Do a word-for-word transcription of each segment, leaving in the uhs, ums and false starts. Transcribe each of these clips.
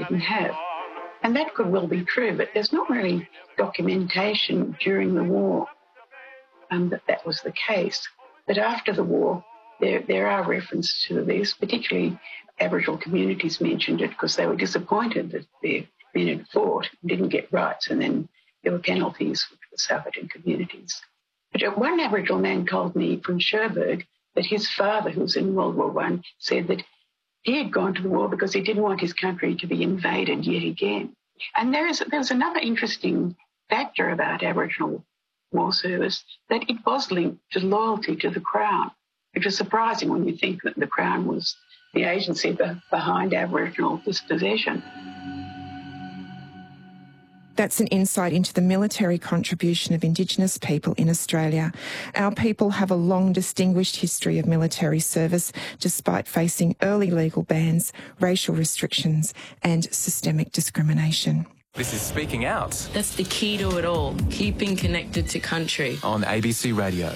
didn't have. And that could well be true, but there's not really documentation during the war um, that that was the case. But after the war, there, there are references to this, particularly Aboriginal communities mentioned it because they were disappointed that their men had fought and didn't get rights, and then there were penalties which were suffered in communities. But one Aboriginal man told me from Cherbourg that his father, who was in World War One, said that he had gone to the war because he didn't want his country to be invaded yet again. And there is there was another interesting factor about Aboriginal war service, that it was linked to loyalty to the Crown, which is surprising when you think that the Crown was the agency be- behind Aboriginal dispossession. That's an insight into the military contribution of Indigenous people in Australia. Our people have a long, distinguished history of military service, despite facing early legal bans, racial restrictions and systemic discrimination. This is Speaking Out. That's the key to it all, keeping connected to country. On A B C Radio.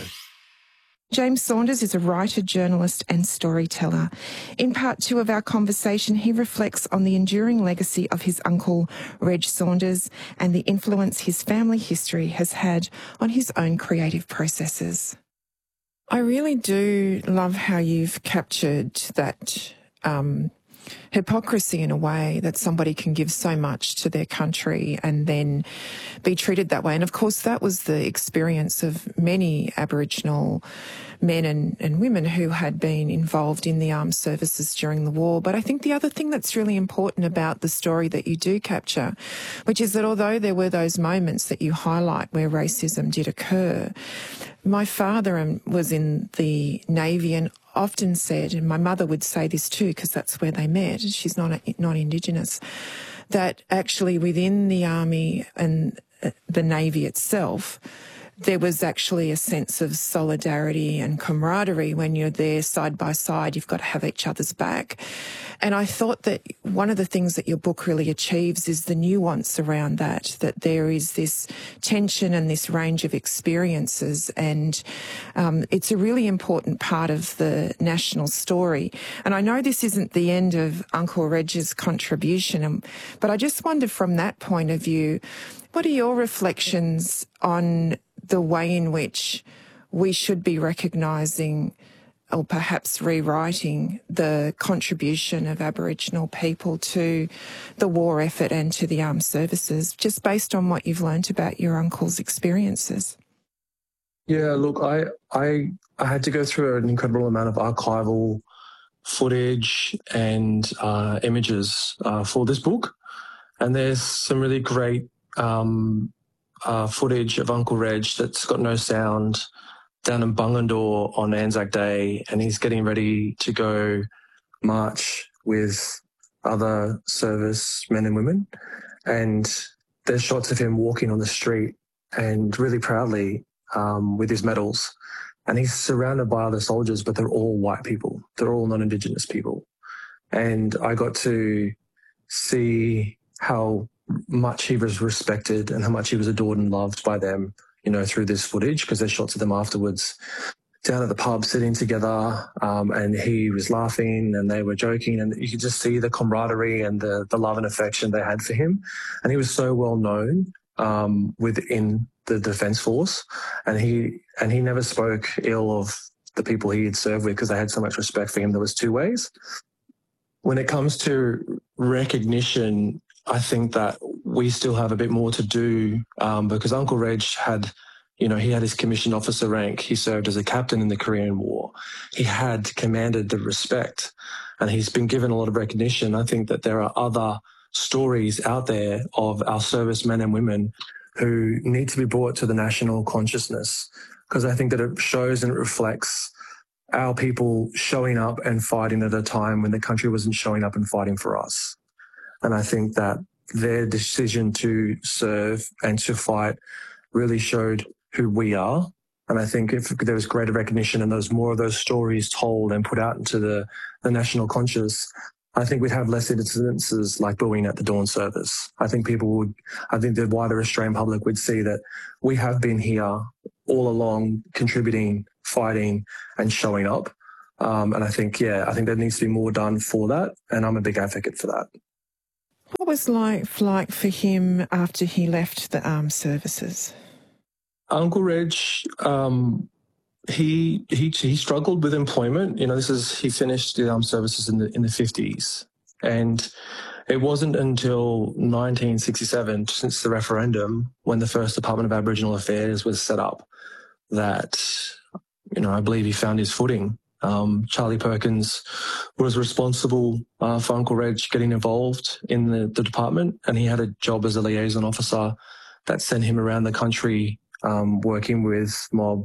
James Saunders is a writer, journalist and storyteller. In part two of our conversation, he reflects on the enduring legacy of his uncle, Reg Saunders, and the influence his family history has had on his own creative processes. I really do love how you've captured that um, hypocrisy in a way, that somebody can give so much to their country and then be treated that way. And of course, that was the experience of many Aboriginal men and, and women who had been involved in the armed services during the war. But I think the other thing that's really important about the story that you do capture, which is that although there were those moments that you highlight where racism did occur, my father was in the Navy and often said, and my mother would say this too, because that's where they met, she's not not Indigenous, that actually within the Army and the Navy itself, there was actually a sense of solidarity and camaraderie. When you're there side by side, you've got to have each other's back. And I thought that one of the things that your book really achieves is the nuance around that, that there is this tension and this range of experiences. And um, it's a really important part of the national story. And I know this isn't the end of Uncle Reg's contribution, um, but I just wonder from that point of view, what are your reflections on the way in which we should be recognising or perhaps rewriting the contribution of Aboriginal people to the war effort and to the armed services, just based on what you've learnt about your uncle's experiences? Yeah, look, I I I had to go through an incredible amount of archival footage and uh, images uh, for this book, and there's some really great um, uh, footage of Uncle Reg that's got no sound down in Bungendore on Anzac Day, and he's getting ready to go march with other service men and women. And there's shots of him walking on the street and really proudly um, with his medals. And he's surrounded by other soldiers, but they're all white people. They're all non-Indigenous people. And I got to see how much he was respected and how much he was adored and loved by them, you know, through this footage, because there's shots of them afterwards down at the pub sitting together, um, and he was laughing and they were joking, and you could just see the camaraderie and the, the love and affection they had for him. And he was so well known um, within the Defence Force, and he and he never spoke ill of the people he had served with because they had so much respect for him. There was two ways. When it comes to recognition, I think that we still have a bit more to do um, because Uncle Reg had, you know, he had his commissioned officer rank. He served as a captain in the Korean War. He had commanded the respect, and he's been given a lot of recognition. I think that there are other stories out there of our servicemen and women who need to be brought to the national consciousness, because I think that it shows and it reflects our people showing up and fighting at a time when the country wasn't showing up and fighting for us. And I think that their decision to serve and to fight really showed who we are. And I think if there was greater recognition and there was more of those stories told and put out into the, the national conscious, I think we'd have less incidences like booing at the dawn service. I think people would, I think the wider Australian public would see that we have been here all along, contributing, fighting and showing up. Um, and I think, yeah, I think there needs to be more done for that. And I'm a big advocate for that. What was life like for him after he left the armed services? Uncle Reg, um, he he he struggled with employment. You know, this is he finished the armed services in the in the fifties, and it wasn't until nineteen sixty-seven, since the referendum, when the first Department of Aboriginal Affairs was set up, that, you know, I believe he found his footing. Um, Charlie Perkins was responsible uh, for Uncle Reg getting involved in the, the department, and he had a job as a liaison officer that sent him around the country um, working with mob,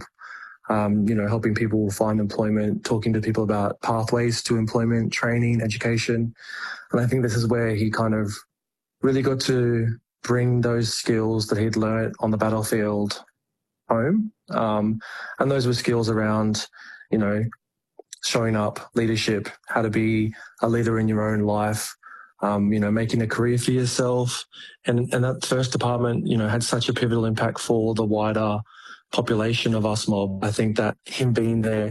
um, you know, helping people find employment, talking to people about pathways to employment, training, education. And I think this is where he kind of really got to bring those skills that he'd learnt on the battlefield home. Um, and those were skills around, you know, showing up, leadership, how to be a leader in your own life, um, you know, making a career for yourself. And, and that first department, you know, had such a pivotal impact for the wider population of us mob. I think that him being there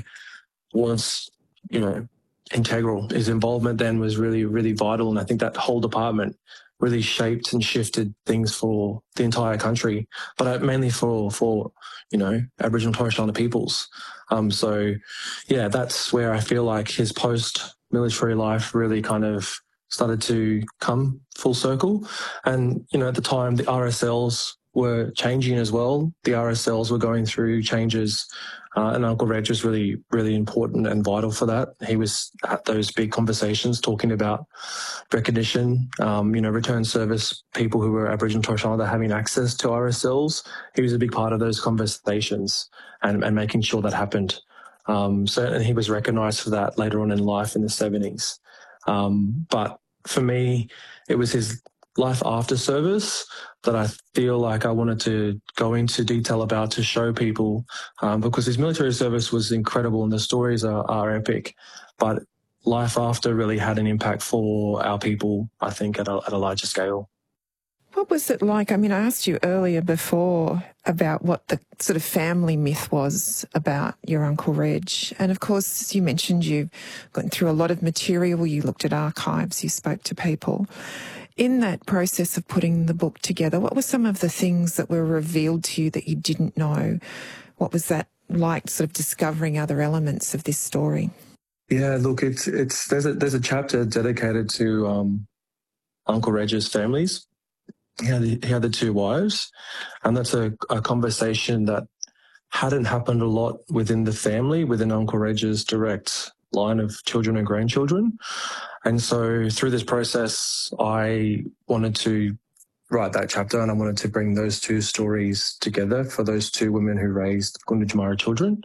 was, you know, integral. His involvement then was really, really vital. And I think that whole department really shaped and shifted things for the entire country, but mainly for, for you know, Aboriginal and Torres Strait Islander peoples. Um, so, yeah, that's where I feel like his post-military life really kind of started to come full circle. And, you know, at the time, the R S Ls were changing as well. The R S Ls were going through changes, uh, and Uncle Reg was really, really important and vital for that. He was at those big conversations talking about recognition, um, you know, return service people who were Aboriginal and Torres Strait Islander having access to R S Ls. He was a big part of those conversations and, and making sure that happened. Um, so, and he was recognised for that later on in life in the seventies. Um, but for me, it was his life after service that I feel like I wanted to go into detail about to show people, um, because his military service was incredible and the stories are, are epic, but life after really had an impact for our people, I think, at a, at a larger scale. What was it like? I mean, I asked you earlier before about what the sort of family myth was about your Uncle Reg. And of course, as you mentioned, you've gone through a lot of material, you looked at archives, you spoke to people. In that process of putting the book together, what were some of the things that were revealed to you that you didn't know? What was that like, sort of discovering other elements of this story? Yeah, look, it's it's there's a there's a chapter dedicated to um, Uncle Reg's families. He had, he had the two wives, and that's a, a conversation that hadn't happened a lot within the family, within Uncle Reg's direct line of children and grandchildren. And so through this process, I wanted to write that chapter, and I wanted to bring those two stories together for those two women who raised Gunditjmara children.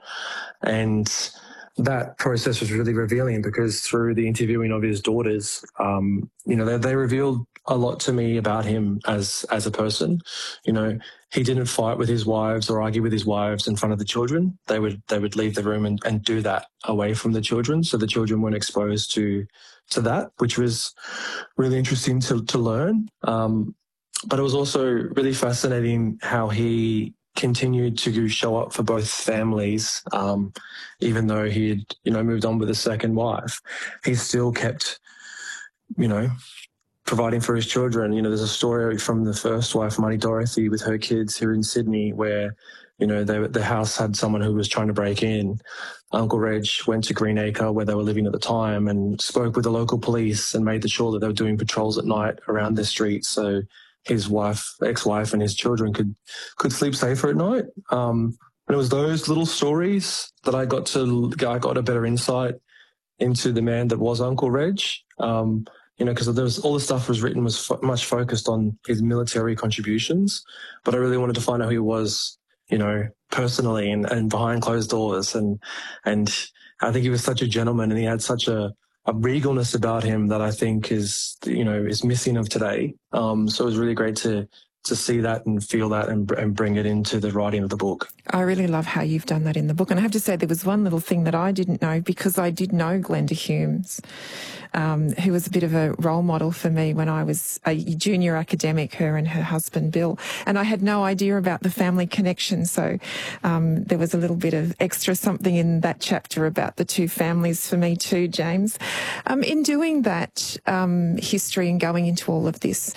And that process was really revealing because through the interviewing of his daughters, um, you know, they, they revealed a lot to me about him as as a person. You know, he didn't fight with his wives or argue with his wives in front of the children. They would they would leave the room and, and do that away from the children, so the children weren't exposed to to that, which was really interesting to to learn. Um, but it was also really fascinating how he continued to show up for both families, um, even though he had, you know, moved on with a second wife. He still kept, you know, providing for his children. You know, there's a story from the first wife, Marty Dorothy, with her kids here in Sydney, where, you know, they, the house had someone who was trying to break in. Uncle Reg went to Greenacre, where they were living at the time, and spoke with the local police and made sure that they were doing patrols at night around the street, so his wife, ex-wife, and his children could could sleep safer at night. Um, and it was those little stories that I got to I got a better insight into the man that was Uncle Reg. Um, you know, because there was all the stuff was written was fo- much focused on his military contributions, but I really wanted to find out who he was, you know, personally and, and behind closed doors. And and I think he was such a gentleman, and he had such a a regalness about him that I think is, you know, is missing of today. Um, so it was really great to to see that and feel that and, and bring it into the writing of the book. I really love how you've done that in the book. And I have to say there was one little thing that I didn't know, because I did know Glenda Humes, um, who was a bit of a role model for me when I was a junior academic, her and her husband Bill. And I had no idea about the family connection. So um, there was a little bit of extra something in that chapter about the two families for me too, James. Um, in doing that um, history and going into all of this,